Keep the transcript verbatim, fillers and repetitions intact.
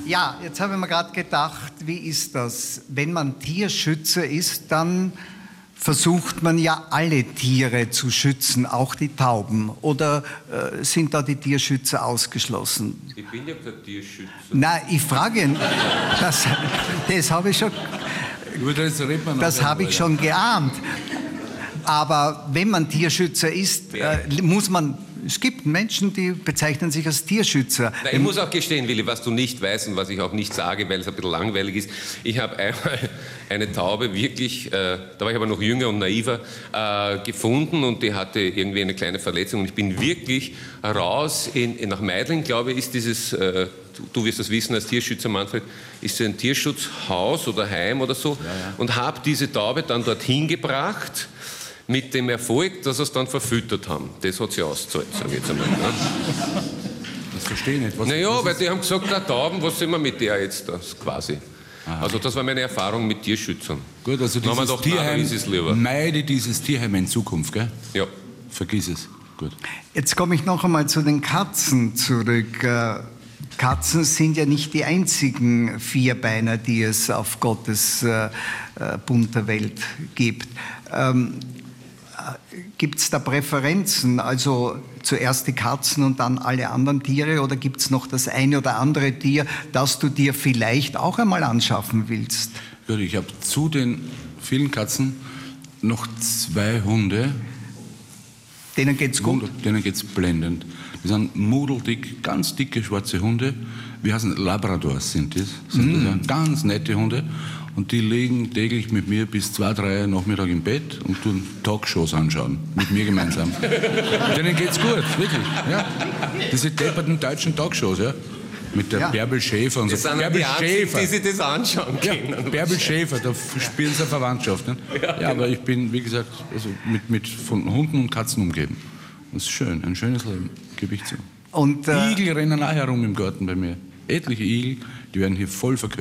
Ja, jetzt habe ich mir gerade gedacht, wie ist das? Wenn man Tierschützer ist, dann versucht man ja alle Tiere zu schützen, auch die Tauben. Oder äh, sind da die Tierschützer ausgeschlossen? Ich bin ja kein Tierschützer. Nein, ich frage ihn. Das, das habe ich schon, das habe ich schon geahnt. Aber wenn man Tierschützer ist, äh, muss man... Es gibt Menschen, die bezeichnen sich als Tierschützer. Na, ich muss auch gestehen, Willi, was du nicht weißt und was ich auch nicht sage, weil es ein bisschen langweilig ist. Ich habe einmal eine Taube wirklich, äh, da war ich aber noch jünger und naiver, äh, gefunden und die hatte irgendwie eine kleine Verletzung. Und ich bin wirklich raus, in, in, nach Meidling, glaube ich, ist dieses, äh, du, du wirst das wissen als Tierschützer, Manfred, ist es ein Tierschutzhaus oder Heim oder so. Ja, ja. Und habe diese Taube dann dorthin gebracht, mit dem Erfolg, dass sie es dann verfüttert haben. Das hat sie ausgezahlt, sage ich jetzt einmal. Ne? Das verstehe ich nicht. Was, naja, was weil die haben gesagt, na Tauben, was sind wir mit der jetzt das, quasi. Aha. Also das war meine Erfahrung mit Tierschützern. Gut, also dieses gedacht, Tierheim, ist es lieber. meide dieses Tierheim in Zukunft, gell? Ja. Vergiss es. Gut. Jetzt komme ich noch einmal zu den Katzen zurück. Katzen sind ja nicht die einzigen Vierbeiner, die es auf Gottes äh, bunter Welt gibt. Ähm, Gibt es da Präferenzen, also zuerst die Katzen und dann alle anderen Tiere, oder gibt es noch das eine oder andere Tier, das du dir vielleicht auch einmal anschaffen willst? Gut, ich habe zu den vielen Katzen noch zwei Hunde. Denen geht's gut? Denen geht's blendend. Die sind mudeldick, ganz dicke schwarze Hunde. Wie heißen Labradors sind das? Sind Mm. das ganz nette Hunde. Und die liegen täglich mit mir bis zwei, drei Nachmittag im Bett und tun Talkshows anschauen. Mit mir gemeinsam. Denen geht's gut, wirklich. Ja. Diese depperten deutschen Talkshows, ja. Mit der ja. Bärbel Schäfer und so. Das sind Bärbel die Einzigen, Schäfer. die sich das anschauen können. Ja, Bärbel Schäfer, da spielen sie eine Verwandtschaft. Ne? Ja, ja, genau. Aber ich bin, wie gesagt, also mit, mit von Hunden und Katzen umgeben. Das ist schön, ein schönes Leben, gebe ich zu. Und, äh, Igel rennen auch herum im Garten bei mir. Etliche Igel, die werden hier voll verköstigt.